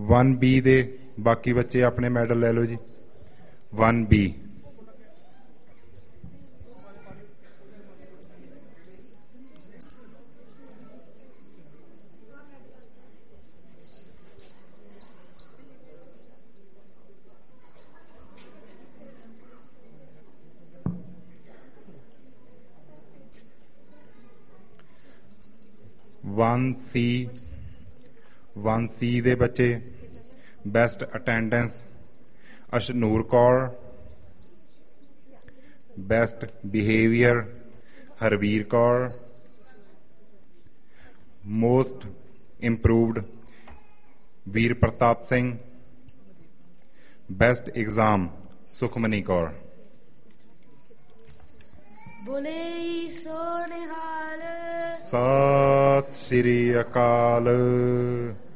1B ਦੇ ਬਾਕੀ ਬੱਚੇ ਆਪਣੇ ਮੈਡਲ ਲੈ ਲਓ ਜੀ। 1B वन सी ਦੇ ਬੱਚੇ best attendance Ashnoor Kaur, best behaviour Harvir Kaur, most improved ਵੀਰ ਪ੍ਰਤਾਪ ਸਿੰਘ, ਬੈਸਟ ਐਗਜ਼ਾਮ ਸੁਖਮਨੀ ਕੌਰ। ਬੋਲੇ ਸੋ ਨਿਹਾਲ। ਸਤਿ ਸ਼੍ਰੀ ਅਕਾਲ।